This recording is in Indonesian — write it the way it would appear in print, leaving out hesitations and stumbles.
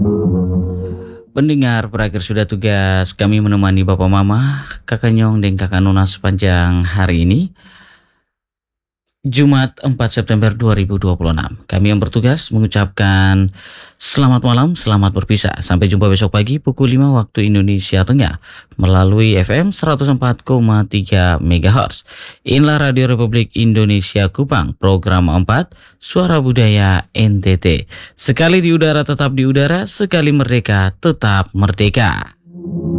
Pendengar, berakhir sudah tugas kami menemani Bapak Mama, Kakak Nyong, dan Kakak Nona sepanjang hari ini. Jumat 4 September 2026. Kami yang bertugas mengucapkan selamat malam, selamat berpisah. Sampai jumpa besok pagi pukul 5 waktu Indonesia Tengah melalui FM 104,3 MHz. Inilah Radio Republik Indonesia Kupang, program 4, Suara Budaya NTT. Sekali di udara tetap di udara, sekali merdeka tetap merdeka.